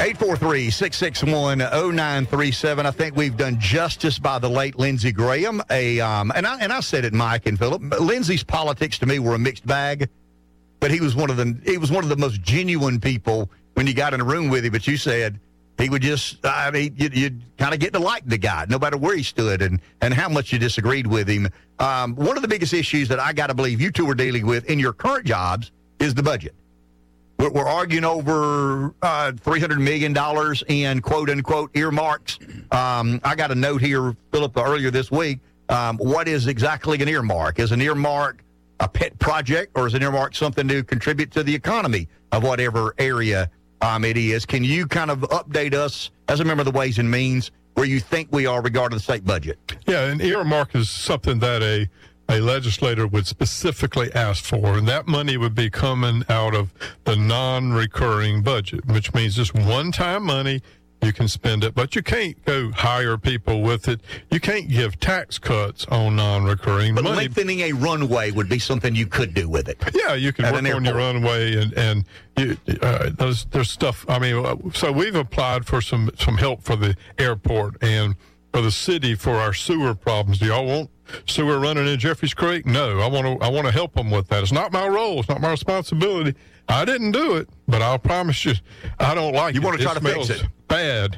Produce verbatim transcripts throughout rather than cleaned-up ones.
eight four three, six six one, zero nine three seven. I think we've done justice by the late Lindsey Graham. A um, and I and I said it, Mike and Philip. Lindsey's politics to me were a mixed bag, but he was one of the he was one of the most genuine people when you got in a room with him. But you said he would just I mean you'd, you'd kind of get to like the guy no matter where he stood and and how much you disagreed with him. Um, one of the biggest issues that I got to believe you two are dealing with in your current jobs is the budget. We're, we're arguing over uh, three hundred million dollars in quote-unquote earmarks. Um, I got a note here, Philip, earlier this week. Um, what is exactly an earmark? Is an earmark a pet project, or is an earmark something to contribute to the economy of whatever area um, it is? Can you kind of update us as a member of the Ways and Means where you think we are regarding the state budget? Yeah, an earmark is something that a a legislator would specifically ask for, and that money would be coming out of the non-recurring budget, which means just one-time money. You can spend it, but you can't go hire people with it. You can't give tax cuts on non-recurring but money. But lengthening a runway would be something you could do with it. Yeah, you can work on your runway, and and you, uh, there's there's stuff. I mean, so we've applied for some some help for the airport and for the city for our sewer problems. Do y'all want sewer running in Jeffries Creek? No, I want to I want to help them with that. It's not my role. It's not my responsibility. I didn't do it, but I'll promise you, I don't like you it. You want to try it to fix it? Bad.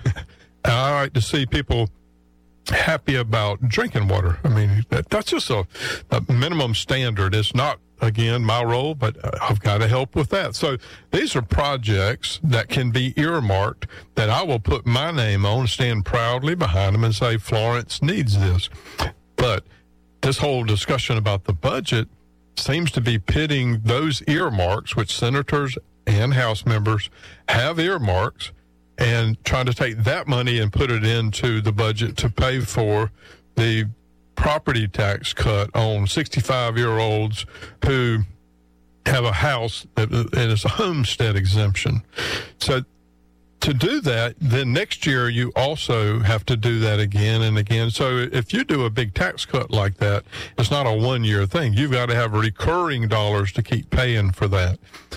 I like to see people happy about drinking water. I mean, that, that's just a, a minimum standard. It's not, again, my role, but I've got to help with that. So these are projects that can be earmarked that I will put my name on, stand proudly behind them, and say, Florence needs this. But this whole discussion about the budget seems to be pitting those earmarks, which senators and House members have earmarks, and trying to take that money and put it into the budget to pay for the property tax cut on sixty-five-year-olds who have a house, and it's a homestead exemption. So to do that, then next year you also have to do that again and again. So if you do a big tax cut like that, it's not a one-year thing. You've got to have recurring dollars to keep paying for that.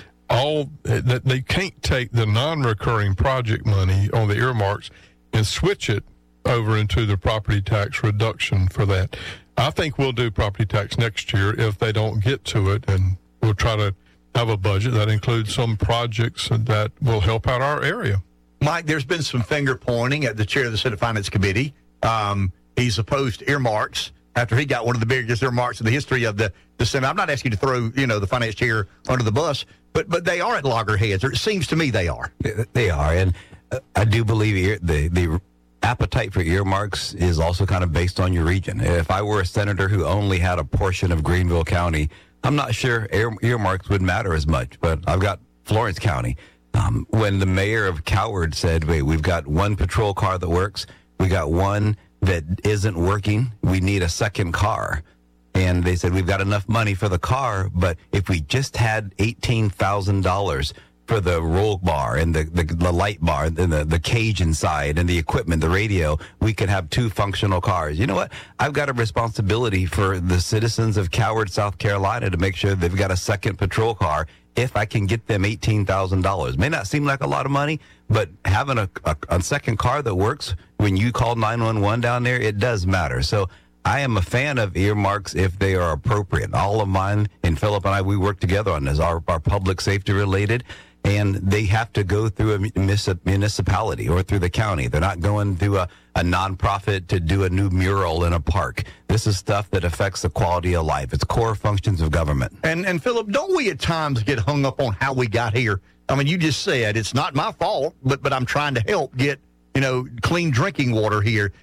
All that they can't take the non-recurring project money on the earmarks and switch it over into the property tax reduction for that. I think we'll do property tax next year if they don't get to it, and we'll try to have a budget that includes some projects that will help out our area. Mike, there's been some finger pointing at the chair of the Senate Finance Committee. Um, he's opposed to earmarks after he got one of the biggest earmarks in the history of the, the Senate. I'm not asking you to throw, you know, the finance chair under the bus, but but they are at loggerheads, or it seems to me they are. They are, and uh, I do believe ear, the the appetite for earmarks is also kind of based on your region. If I were a senator who only had a portion of Greenville County, I'm not sure ear, earmarks would matter as much, but I've got Florence County. Um, when the mayor of Coward said, wait, we've got one patrol car that works, we got one that isn't working, we need a second car. And they said, we've got enough money for the car, but if we just had eighteen thousand dollars for the roll bar and the, the, the light bar and the, the cage inside and the equipment, the radio, we could have two functional cars. You know what? I've got a responsibility for the citizens of Coward, South Carolina, to make sure they've got a second patrol car if I can get them eighteen thousand dollars. May not seem like a lot of money, but having a, a, a second car that works when you call nine one one down there, it does matter. So I am a fan of earmarks if they are appropriate. All of mine, and Philip and I, we work together on this, are, are public safety related, and they have to go through a municipality or through the county. They're not going through a, a nonprofit to do a new mural in a park. This is stuff that affects the quality of life. It's core functions of government. And, and Philip, don't we at times get hung up on how we got here? I mean, you just said it's not my fault, but but I'm trying to help get, you know, clean drinking water here.